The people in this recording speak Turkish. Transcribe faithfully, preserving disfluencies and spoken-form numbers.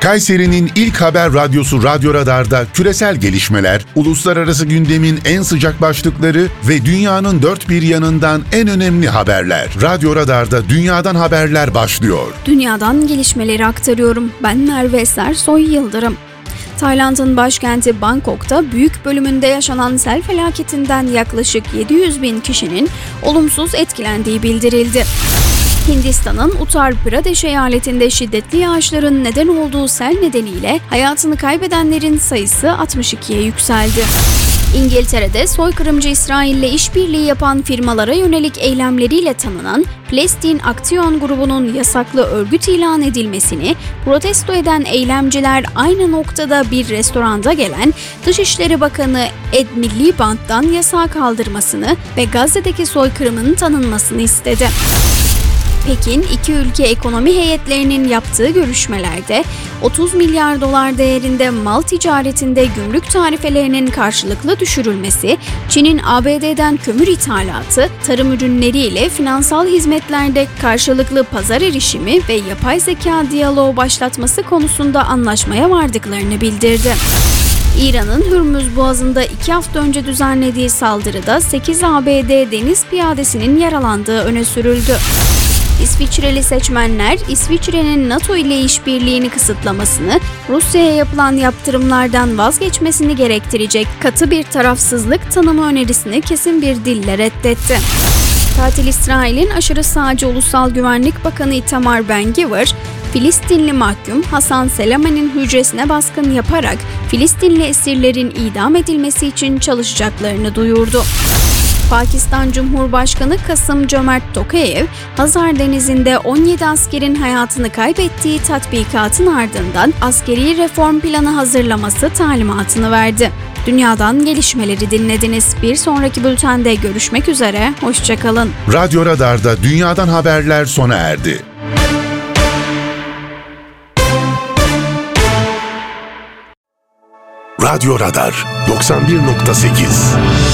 Kayseri'nin ilk haber radyosu Radyo Radar'da küresel gelişmeler, uluslararası gündemin en sıcak başlıkları ve dünyanın dört bir yanından en önemli haberler. Radyo Radar'da dünyadan haberler başlıyor. Dünyadan gelişmeleri aktarıyorum. Ben Merve Eser Soy Yıldırım. Tayland'ın başkenti Bangkok'ta büyük bölümünde yaşanan sel felaketinden yaklaşık yedi yüz bin kişinin olumsuz etkilendiği bildirildi. Hindistan'ın Uttar Pradesh eyaletinde şiddetli yağışların neden olduğu sel nedeniyle hayatını kaybedenlerin sayısı altmış ikiye yükseldi. İngiltere'de soykırımcı İsrail'le işbirliği yapan firmalara yönelik eylemleriyle tanınan Palestine Aksiyon Grubu'nun yasaklı örgüt ilan edilmesini protesto eden eylemciler aynı noktada bir restoranda gelen Dışişleri Bakanı Ed Miliband'dan yasağı kaldırmasını ve Gazze'deki soykırımın tanınmasını istedi. Pekin, iki ülke ekonomi heyetlerinin yaptığı görüşmelerde otuz milyar dolar değerinde mal ticaretinde gümrük tarifelerinin karşılıklı düşürülmesi, Çin'in A B D'den kömür ithalatı, tarım ürünleri ile finansal hizmetlerde karşılıklı pazar erişimi ve yapay zeka diyaloğu başlatması konusunda anlaşmaya vardıklarını bildirdi. İran'ın Hürmüz Boğazı'nda iki hafta önce düzenlediği saldırıda sekiz A B D deniz piyadesinin yaralandığı öne sürüldü. İsviçreli seçmenler, İsviçre'nin NATO ile işbirliğini kısıtlamasını, Rusya'ya yapılan yaptırımlardan vazgeçmesini gerektirecek katı bir tarafsızlık tanımı önerisini kesin bir dille reddetti. Katil İsrail'in aşırı sağcı Ulusal Güvenlik Bakanı Itamar Ben-Gvir, Filistinli mahkum Hasan Selame'nin hücresine baskın yaparak Filistinli esirlerin idam edilmesi için çalışacaklarını duyurdu. Pakistan Cumhurbaşkanı Kasım Cömert Tokayev, Hazar Denizi'nde on yedi askerin hayatını kaybettiği tatbikatın ardından askeri reform planı hazırlaması talimatını verdi. Dünyadan gelişmeleri dinlediniz. Bir sonraki bültende görüşmek üzere, hoşça kalın. Radyo Radar'da dünyadan haberler sona erdi. Radyo Radar doksan bir nokta sekiz